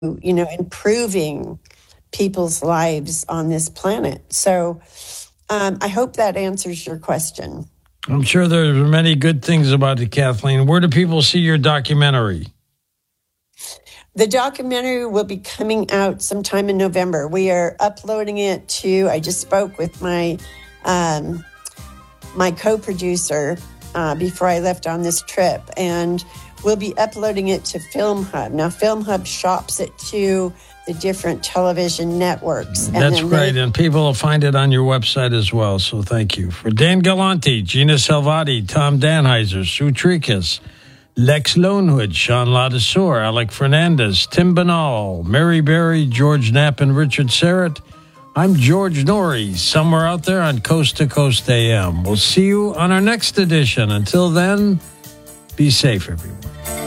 improving people's lives on this planet. So I hope that answers your question. I'm sure there's many good things about it, Kathleen. Where do people see your documentary? The documentary will be coming out sometime in November. We are uploading it to, I just spoke with my co-producer before I left on this trip, and we'll be uploading it to Film Hub. Now, Film Hub shops it to the different television networks. That's great, and people will find it on your website as well, so thank you. For Dan Galante, Gina Salvati, Tom Danheiser, Sue Tricas, Lex Lonewood, Sean Ladesseur, Alec Fernandez, Tim Banal, Mary Berry, George Knapp, and Richard Serrett. I'm George Norrie, somewhere out there on Coast to Coast AM. We'll see you on our next edition. Until then, be safe, everyone.